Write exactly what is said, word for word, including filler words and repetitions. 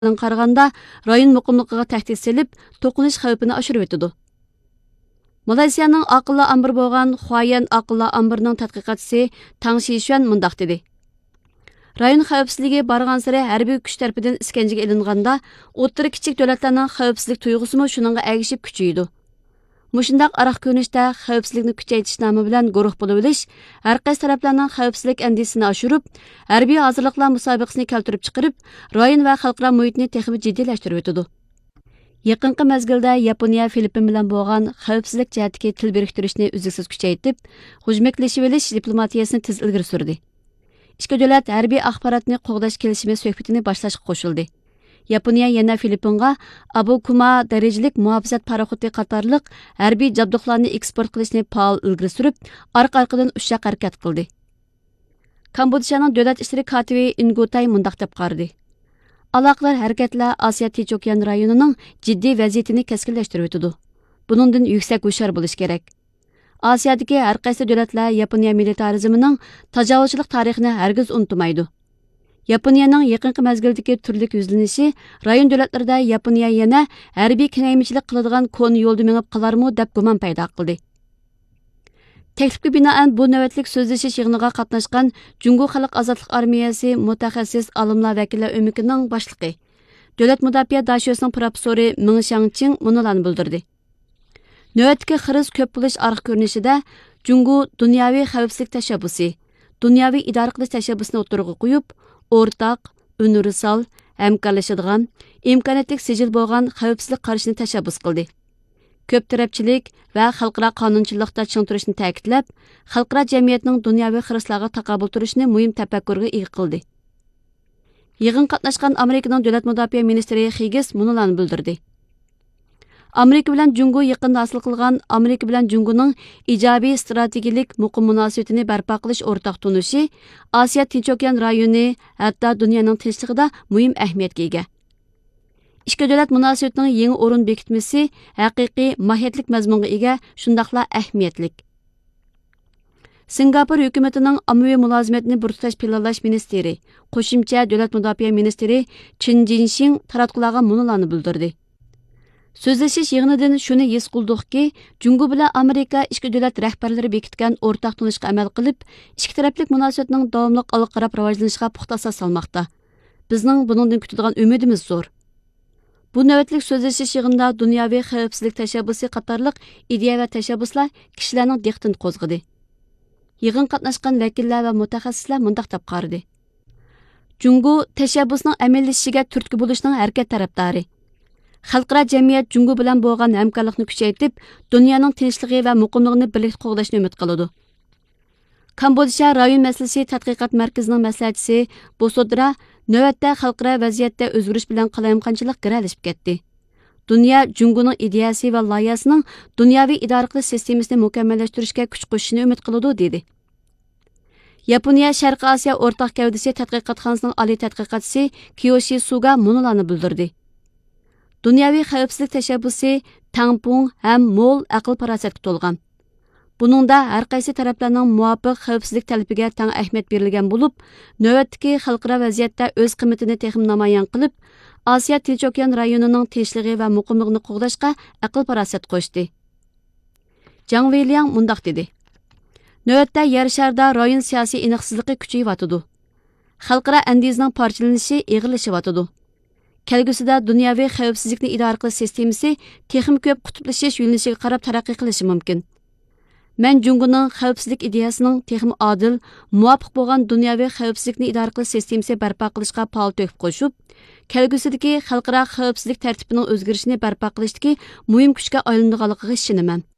qaraganda rayon muqimligiga tahdid selib, to'qinish xavfini oshirib o'tadi. Malayziyaning aqlli ambir bo'lgan Huayan aqlli ambirining tadqiqotchisi Tang Shixuan mundaq dedi. Rayon xavfsizligi bargan sari harbiy kuch tarafidan iskanjaga ilinganda, o'rta kichik davlatlarning xavfsizlik tuyg'usimi shuningga ergishib kuchaydi. Mushundaq araq ko'rinishda xavfsizlikni kuchaytirish nomi bilan guruh bo'lib olish, har qaysi taraflarning xavfsizlik andisini oshirib, harbiy hozirliklar musobaqasini keltirib chiqarib, rayon va xalqaro muhitni texnik jiddiylashtirib o'tadi. Yaqinqi mezgilda Yaponiya Filippin bilan bo'lgan xavfsizlik jihatdagi til biriktirishni uzluksiz kuchaytirib, hujmatlashib olish diplomatiyasini tez ilgari surdi. Ikki davlat harbiy axborotni qo'g'dash kelishimi suhbatini boshlashga qo'shildi. Yaponiya yana Filippinga Abu Kuma darajalik muhofizat paraxoti qatorliq harbiy jabduqlarni eksport qilishni faol ilgari surib, orqa-orqadan ushaq harakat qildi. Kambodjaning davlat ishlari kotibi Ingotay mundaq deb qaradi. Aloqalar harakatlar Osiyo Tinch okean rayonining jiddiy vaziyatini keskinlashtirib o'tadi. Buningdan yuksak hushyor bo'lish kerak. Osiyodagi har qaysi davlatlar Yaponiya militarizmining tajovuzchilik tarixini hargiz unutmaydi. Yaponiyaning yaqinqi mezgildagi turlik yuzlanishi rayon davlatlarida Yaponiya yana harbiy kengaymichilik qiladigan kon yo'lda mengib qolarmi deb gumon paydo qildi. Teklifga binoan bu navbatlik so'zlashish yig'iniga qatnashgan Jungo Xalq Ozodlik armiyasi mutaxassis olimlar vakillari o'mikining boshlig'i, davlat mudofaa dashiyosining professori Ming Shangqing munolarni bildirdi. Navbatdagi xiris ko'p bo'lish arq ko'rinishida Jungo dunyoviy xavfsizlik tashabbusi, dunyoviy idora qilish tashabbusini o'tirg'i qo'yib, o'rtaq, universal, hamkorlashadigan, imkoniyatli sijil bo'lgan xavfsizlik qarashini tashabbus qildi. Ko'p tarafchilik va xalqaro qonunchilikda ching turishni ta'kidlab, xalqaro jamiyatning dunyoviy xiroslarga taqobil turishni muhim tafakkurga ega qildi. Yig'in qatnashgan Amerikaning davlat mudofaa ministri Higgins munolarni bildirdi. Amerika bilan Jungo yaqinda hosil qilgan Amerika bilan Jungoning ijobiy strategik muqim munosabatini barpo qilish o'rtaq tunishi Osiyo Tinch okean rayoni, hatto dunyoning tinchligida muhim ahamiyatga ega. Ikki davlat munosabatining yangi o'rin bekitmasi haqiqiy mohiyatlik mazmunga ega, shundaqla ahamiyatlik. Singapur hukumatining ommaviy mulozimatni burtulash planlash ministri, qo'shimcha davlat mudofaa ministri Chin Jinshin taratqularga munolarni bildirdi. So'zlashish yig'inidan shuni his qildikki, Jungo bilan Amerika ikki davlat rahbarlari bekitgan o'rtaq tunishga amal qilib, ikki taraflik munosabatning davomli olib qarab rivojlanishiga puxta asos solmoqda. Bizning buningdan kutadigan umidimiz zo'r. Bu navbatlik so'zlashish yig'inida dunyoviy xavfsizlik tashabbusi qatorliq ideya va tashabbuslar kishilarning diqqatini qo'zg'adi. Yig'in qatnashgan vakillar va mutaxassislar mundaq deb qaradi. Jungo tashabbusning amallashishiga turtki bo'lishning harakat tarafdori. Xalqaro jamiyat Jungo bilan bo'lgan hamkorlikni kuchaytirib, dunyoning tinchligi va muqimligini birlikda qo'g'dashni umid qiladi. Kambodja rayon masalasi tadqiqot markazining maslahatchisi Bosodra navbatda xalqaro vaziyatda o'zgarish bilan qalayimqanchilik giralashib ketdi. Dunyo Jungoning ideyasi va loyihasining dunyoviy idora qilish sistemasini mukammallashtirishga kuch qo'shishini umid qiladi dedi. Yaponiya Sharqiy Osiyo o'rtaq gavdasi tadqiqotxonasining oliy tadqiqotchisi Kiyoshi Suga munolarni bildirdi. Dunyoviy xavfsizlik tashabbusi tangpung ham mo'l aql farosatga to'lgan. Buningda har qaysi taraflarning muvofiq xavfsizlik talabiga tang ahamiyat berilgan bo'lib, navbatdagi xalqaro vaziyatda o'z qiymatini texim namoyon qilib, Osiyo Tinch okean rayonining tinchligi va muqimligini qo'g'dashga aql farosat qo'shdi. Jang Weiliang mundaq dedi. Navbatda yer sharida rayon siyosiy aniqsizligi kuchayib xalqaro andizning parchalanishi eg'irlashyapti. Kelgusida dunyoviy xavfsizlikni idora qilish sistemasi texnik ko'p qutblashish yo'nalishiga qarab taraqqiy qilishi mumkin. Men Jungoning xavfsizlik ideyasining texnik adil, muvofiq bo'lgan dunyoviy xavfsizlikni idora qilish sistemasi barpo qilishga faol to'xtab qo'shib, kelgusidagi xalqaro xavfsizlik tartibining o'zgarishini barpo qilishdagi muhim kuchga aylanadiganligiga ishonaman.